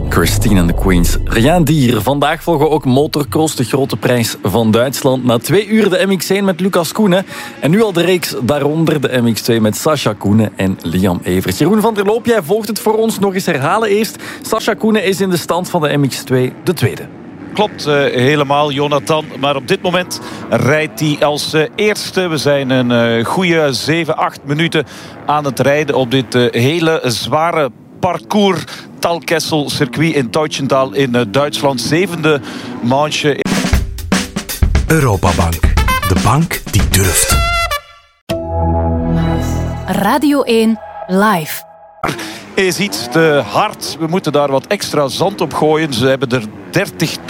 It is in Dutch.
Christine and the Queens. Rien Dier. Vandaag volgen ook motocross, de grote prijs van Duitsland. Na 2 uur de MX1 met Lucas Koenen. En nu al de reeks daaronder de MX2 met Sascha Koenen en Liam Evers. Jeroen van der Loop, jij volgt het voor ons. Nog eens herhalen eerst. Sascha Koenen is in de stand van de MX2 de tweede. Klopt, helemaal, Jonathan. Maar op dit moment rijdt hij als eerste. We zijn een goede 7-8 minuten aan het rijden op dit hele zware parcours. Talkessel circuit in Teutschenthal in Duitsland. 7e maandje. Europabank. De bank die durft. Radio 1 live. Is iets te hard. We moeten daar wat extra zand op gooien. Ze hebben er 30